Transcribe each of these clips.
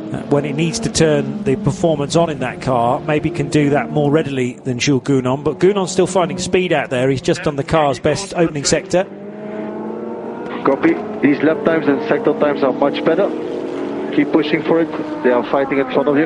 when it needs to turn the performance on in that car, maybe can do that more readily than Jules Gounon. But Gounon's still finding speed out there. He's just on the car's best opening sector. Copy. These lap times and sector times are much better. Keep pushing for it. They are fighting in front of you.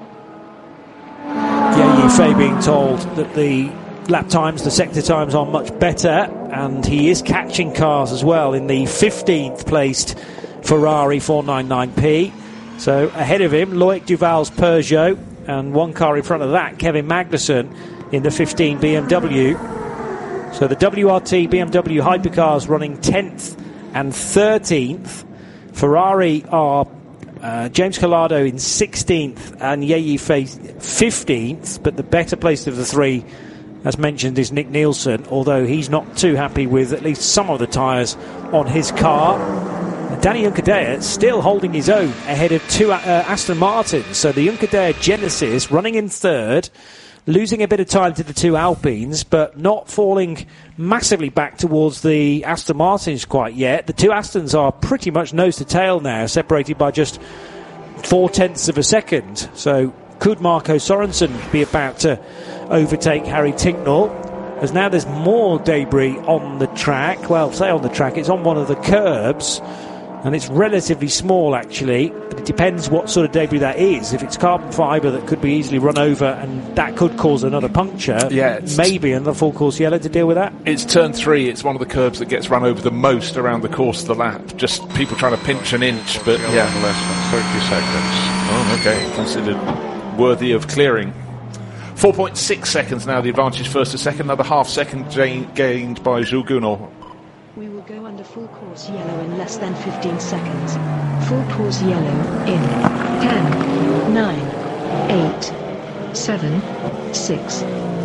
Ye Yifei being told that the lap times, the sector times are much better, and he is catching cars as well in the 15th placed Ferrari 499P. So ahead of him, Loic Duval's Peugeot, and one car in front of that, Kevin Magnussen in the 15 BMW. So the WRT BMW hypercars running 10th and 13th. Ferrari are James Collado in 16th and Ye Yifei 15th, but the better placed of the three, as mentioned, is Nick Nielsen, although he's not too happy with at least some of the tyres on his car. Danny Juncadella still holding his own ahead of two Aston Martins. So the Juncadella Genesis running in third, losing a bit of time to the two Alpines, but not falling massively back towards the Aston Martins quite yet. The two Astons are pretty much nose to tail now, separated by just 0.4 of a second. So could Marco Sorensen be about to overtake Harry Tincknell? As now there's more debris on the track. Well, say on the track, it's on one of the curbs. And it's relatively small, actually, but it depends what sort of debris that is. If it's carbon fibre that could be easily run over and that could cause another puncture, maybe another full course yellow to deal with that. It's turn 3. It's one of the curbs that gets run over the most around the course of the lap. Just people trying to pinch an inch, but less than 30 seconds. Oh, okay. Considered worthy of clearing. 4.6 seconds now, the advantage first to second. Another half second gained by Jules Gounon. We will go under full course yellow in less than 15 seconds. Full course yellow in 10, 9, 8, 7, 6,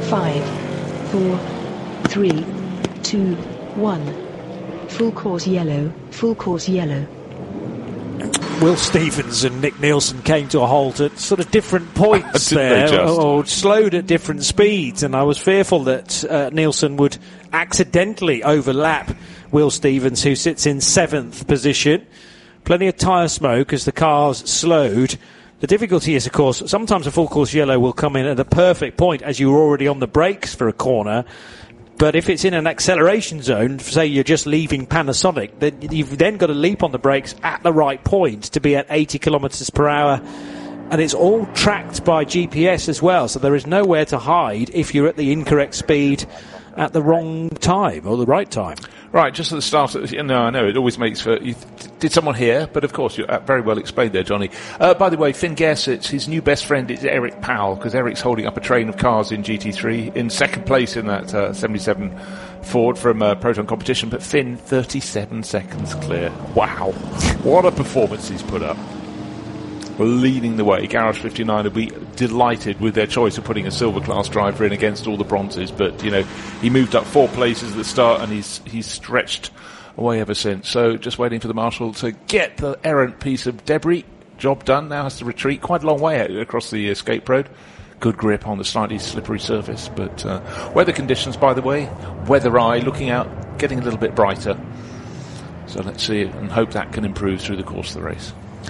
5, 4, 3, 2, 1. Full course yellow, full course yellow. Will Stevens and Nick Nielsen came to a halt at sort of different points there, or slowed at different speeds, and I was fearful that Nielsen would accidentally overlap Will Stevens, who sits in 7th position. Plenty of tyre smoke as the cars slowed. The difficulty is, of course, sometimes a full course yellow will come in at the perfect point as you're already on the brakes for a corner. But if it's in an acceleration zone, say you're just leaving Panasonic, then you've then got to leap on the brakes at the right point to be at 80 kilometres per hour. And it's all tracked by GPS as well, so there is nowhere to hide if you're at the incorrect speed at the wrong time or the right time. Right, just at the start, no, I know, it always makes for... Did someone hear? But of course, you're very well explained there, Johnny. By the way, Finn Gersitz, his new best friend is Eric Powell, because Eric's holding up a train of cars in GT3, in second place in that 77 Ford from Proton competition, but Finn, 37 seconds clear. Wow. What a performance he's put up. Leading the way. Garage 59 will be delighted with their choice of putting a silver class driver in against all the bronzes, but he moved up 4 places at the start and he's stretched away ever since. So just waiting for the marshal to get the errant piece of debris. Job done. Now has to retreat quite a long way across the escape road. Good grip on the slightly slippery surface, but weather conditions, by the way, weather eye looking out, getting a little bit brighter. So let's see and hope that can improve through the course of the race.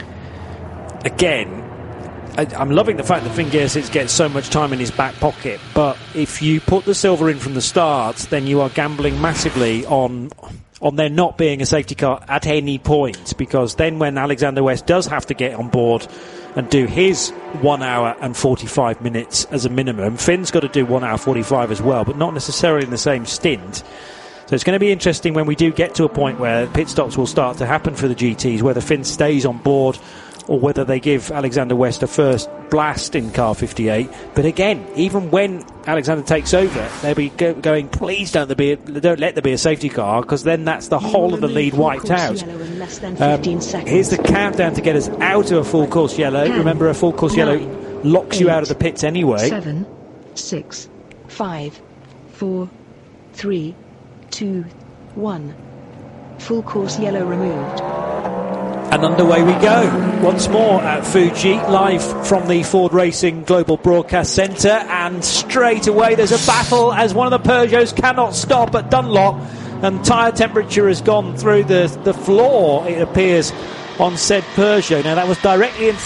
Again, I'm loving the fact that Finn Gersitz gets so much time in his back pocket, but if you put the silver in from the start, then you are gambling massively on there not being a safety car at any point, because then when Alexander West does have to get on board and do his 1 hour and 45 minutes as a minimum, Finn's got to do 1 hour 45 as well, but not necessarily in the same stint. So it's going to be interesting when we do get to a point where pit stops will start to happen for the GTs, whether Finn stays on board or whether they give Alexander West a first blast in car 58. But again, even when Alexander takes over, they'll be going, please don't let there be a safety car, because then that's the whole of the lead wiped out. Here's the countdown to get us out of a full course yellow. 10, remember, a full course 9, yellow locks 8, you out of the pits anyway. 7, 6, 5, 4, 3, 2, 1. Full course yellow removed. And underway we go once more at Fuji, live from the Ford Racing Global Broadcast Centre, and straight away there's a battle as one of the Peugeots cannot stop at Dunlop, and tyre temperature has gone through the floor, it appears, on said Peugeot. Now that was directly in